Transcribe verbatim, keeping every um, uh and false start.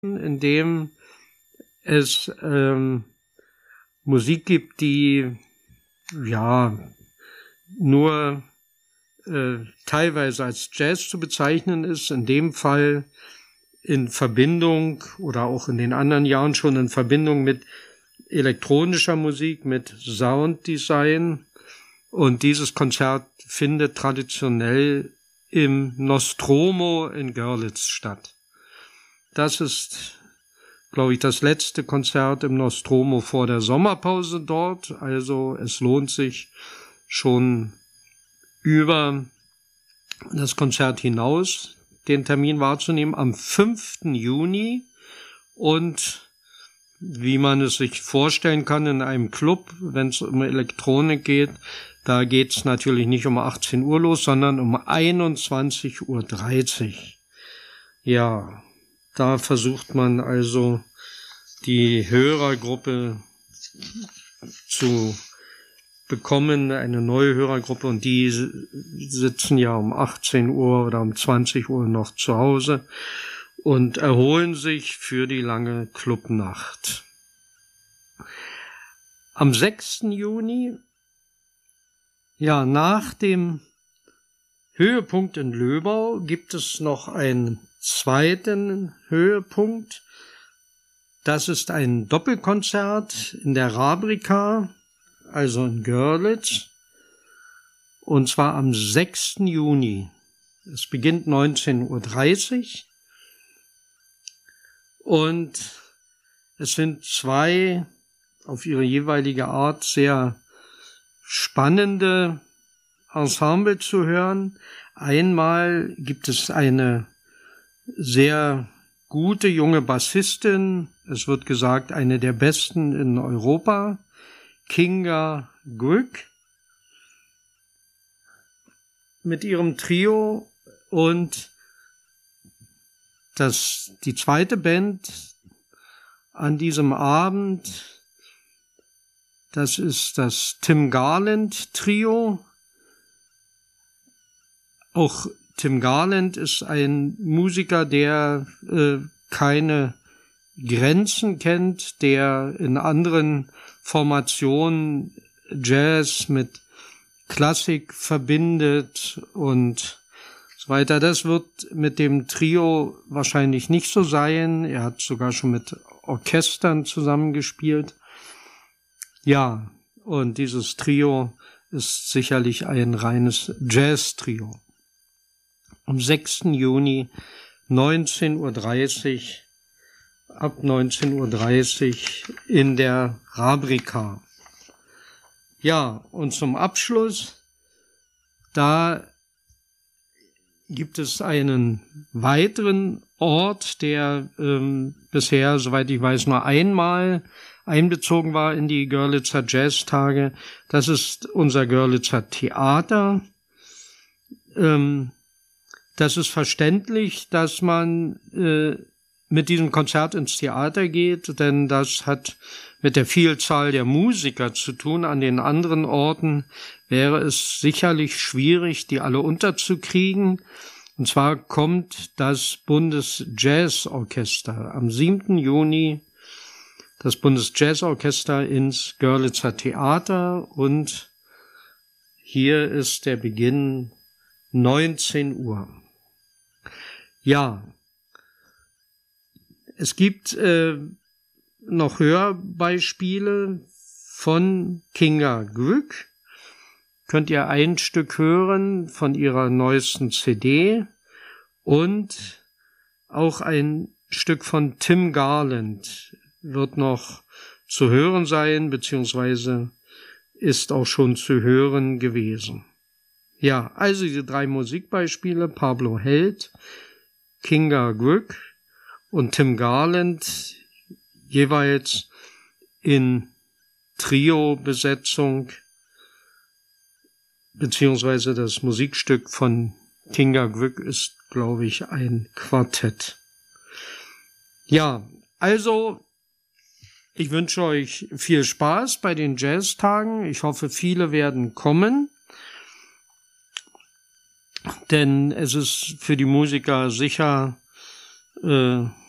in dem es ähm, Musik gibt, die ja nur äh, teilweise als Jazz zu bezeichnen ist, in dem Fall in Verbindung oder auch in den anderen Jahren schon in Verbindung mit elektronischer Musik, mit Sounddesign. Und dieses Konzert findet traditionell im Nostromo in Görlitz statt. Das ist, glaube ich, das letzte Konzert im Nostromo vor der Sommerpause dort. Also es lohnt sich schon über das Konzert hinaus den Termin wahrzunehmen am fünften Juni und wie man es sich vorstellen kann in einem Club, wenn es um Elektronik geht, da geht es natürlich nicht um achtzehn Uhr los, sondern um einundzwanzig Uhr dreißig. Ja, da versucht man also die Hörergruppe zu bekommen, eine neue Hörergruppe, und die sitzen ja um achtzehn Uhr oder um zwanzig Uhr noch zu Hause und erholen sich für die lange Clubnacht. Am sechsten Juni, ja, nach dem Höhepunkt in Löbau gibt es noch einen zweiten Höhepunkt. Das ist ein Doppelkonzert in der Rabrika, also in Görlitz, und zwar am sechsten Juni. Es beginnt neunzehn Uhr dreißig und es sind zwei auf ihre jeweilige Art sehr spannende Ensemble zu hören. Einmal gibt es eine sehr gute junge Bassistin, es wird gesagt, eine der besten in Europa, Kinga Gwök, mit ihrem Trio, und das, die zweite Band an diesem Abend, das ist das Tim Garland Trio. Auch Tim Garland ist ein Musiker, der äh, keine Grenzen kennt, der in anderen Formationen Jazz mit Klassik verbindet und so weiter. Das wird mit dem Trio wahrscheinlich nicht so sein. Er hat sogar schon mit Orchestern zusammengespielt. Ja, und dieses Trio ist sicherlich ein reines Jazz-Trio. Am sechsten Juni neunzehn Uhr dreißig, ab neunzehn Uhr dreißig in der Rabrika. Ja, und zum Abschluss, da gibt es einen weiteren Ort, der ähm, bisher, soweit ich weiß, nur einmal einbezogen war in die Görlitzer Jazztage. Das ist unser Görlitzer Theater. Ähm, das ist verständlich, dass man äh, mit diesem Konzert ins Theater geht, denn das hat mit der Vielzahl der Musiker zu tun. An den anderen Orten wäre es sicherlich schwierig, die alle unterzukriegen. Und zwar kommt das Bundesjazzorchester am siebten Juni, das Bundesjazzorchester ins Görlitzer Theater, und hier ist der Beginn neunzehn Uhr. Ja, es gibt äh, noch Hörbeispiele von Kinga Gwök. Könnt ihr ein Stück hören von ihrer neuesten C D und auch ein Stück von Tim Garland wird noch zu hören sein, beziehungsweise ist auch schon zu hören gewesen. Ja, also diese drei Musikbeispiele: Pablo Held, Kinga Gwök und Tim Garland, jeweils in Trio-Besetzung, beziehungsweise das Musikstück von Kinga Gwök ist, glaube ich, ein Quartett. Ja, also ich wünsche euch viel Spaß bei den Jazztagen. Ich hoffe, viele werden kommen, denn es ist für die Musiker sicher äh,